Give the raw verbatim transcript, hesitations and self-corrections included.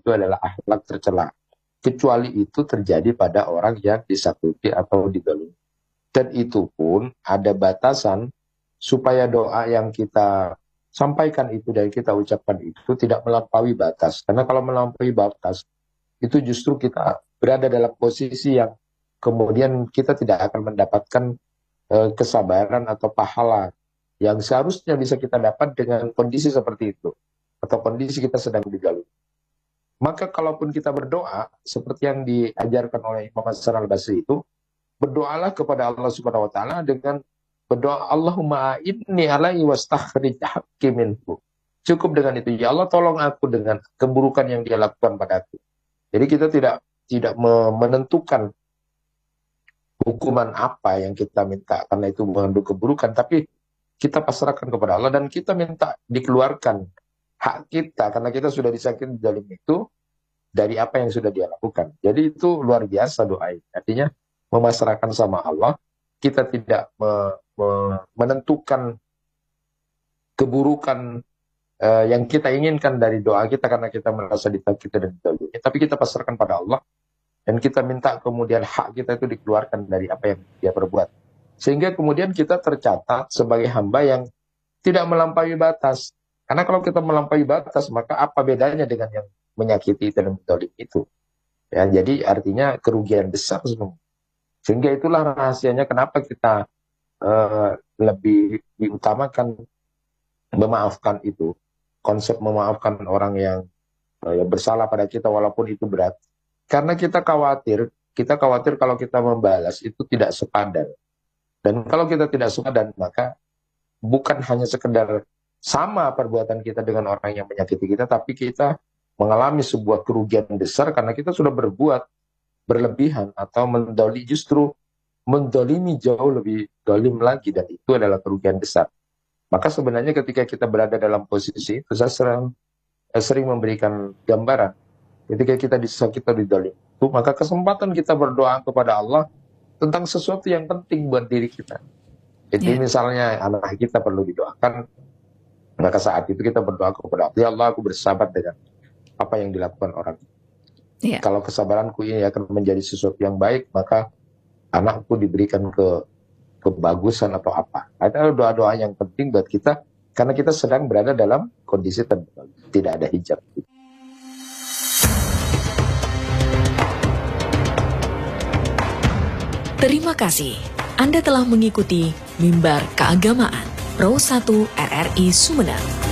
itu adalah akhlak tercela. Kecuali itu terjadi pada orang yang disakiti atau didolimi. Dan itu pun ada batasan supaya doa yang kita sampaikan itu dan kita ucapkan itu tidak melampaui batas. Karena kalau melampaui batas, itu justru kita berada dalam posisi yang kemudian kita tidak akan mendapatkan eh, kesabaran atau pahala yang seharusnya bisa kita dapat dengan kondisi seperti itu. Atau kondisi kita sedang digalui. Maka kalaupun kita berdoa, seperti yang diajarkan oleh Imam Hasan al-Basri itu, berdoalah kepada Allah Subhanahu wa taala dengan berdoa Allahumma inni alaihi wastakhrij haqqi minhu. Cukup dengan itu, ya Allah tolong aku dengan keburukan yang dia lakukan padaku. Jadi kita tidak tidak menentukan hukuman apa yang kita minta karena itu mengandung keburukan, tapi kita pasrahkan kepada Allah dan kita minta dikeluarkan hak kita karena kita sudah disakiti dalam itu dari apa yang sudah dia lakukan. Jadi itu luar biasa doa ini. Artinya memasrahkan sama Allah, kita tidak me, me, menentukan keburukan uh, yang kita inginkan dari doa kita karena kita merasa disakiti dan didolimi. Tapi kita pasrahkan pada Allah dan kita minta kemudian hak kita itu dikeluarkan dari apa yang dia perbuat. Sehingga kemudian kita tercatat sebagai hamba yang tidak melampaui batas. Karena kalau kita melampaui batas, maka apa bedanya dengan yang menyakiti dan mendolim itu? Ya, jadi artinya kerugian besar semua. Sehingga itulah rahasianya kenapa kita uh, lebih diutamakan memaafkan itu. Konsep memaafkan orang yang, uh, yang bersalah pada kita walaupun itu berat. Karena kita khawatir, kita khawatir kalau kita membalas itu tidak sepadan. Dan kalau kita tidak sepadan, maka bukan hanya sekedar sama perbuatan kita dengan orang yang menyakiti kita, tapi kita mengalami sebuah kerugian besar karena kita sudah berbuat berlebihan atau mendoli, justru mendolimi jauh lebih dolim lagi, dan itu adalah kerugian besar. Maka sebenarnya ketika kita berada dalam posisi itu, saya sering, eh, sering memberikan gambaran ketika kita disakiti atau didolim itu, maka kesempatan kita berdoa kepada Allah tentang sesuatu yang penting buat diri kita. Jadi yeah. misalnya anak kita perlu didoakan, maka saat itu kita berdoa kepada Allah, ya Allah aku bersabar dengan apa yang dilakukan orang. Yeah. Kalau kesabaranku ini akan menjadi sesuatu yang baik, maka anakku diberikan ke kebagusan atau apa. Ada doa-doa yang penting buat kita, karena kita sedang berada dalam kondisi tertentu, tidak ada hijab. Terima kasih. Anda telah mengikuti Mimbar Keagamaan Pro satu R R I Sumedang.